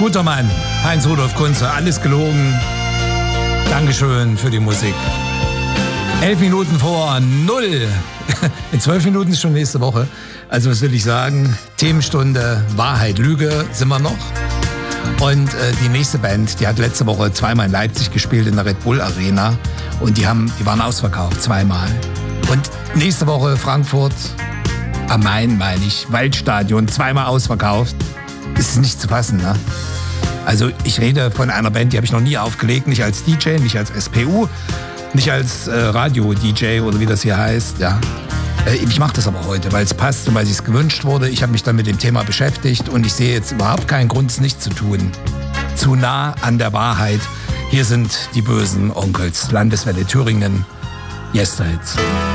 Guter Mann, Heinz-Rudolf Kunze, alles gelogen. Dankeschön für die Musik. 11 Minuten vor 0. In 12 Minuten ist schon nächste Woche. Also was will ich sagen? Themenstunde Wahrheit, Lüge sind wir noch. Und die nächste Band, die hat letzte Woche zweimal in Leipzig gespielt in der Red Bull Arena. Und die waren ausverkauft, zweimal. Und nächste Woche Frankfurt am Main, meine ich, Waldstadion, zweimal ausverkauft. Ist nicht zu fassen, ne? Also ich rede von einer Band, die habe ich noch nie aufgelegt, nicht als DJ, nicht als SPU, nicht als Radio-DJ oder wie das hier heißt, ja. Ich mache das aber heute, weil es passt und weil es gewünscht wurde. Ich habe mich dann mit dem Thema beschäftigt und ich sehe jetzt überhaupt keinen Grund, es nicht zu tun. Zu nah an der Wahrheit. Hier sind die bösen Onkels, Landeswelle Thüringen, Yesterhits.